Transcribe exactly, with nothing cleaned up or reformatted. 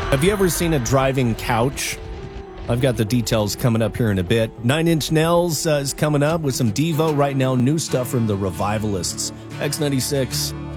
Have you ever seen a driving couch? I've got the details coming up here in a bit. Nine Inch Nails uh, is coming up with some Devo right now. New stuff from the Revivalists. X ninety-six.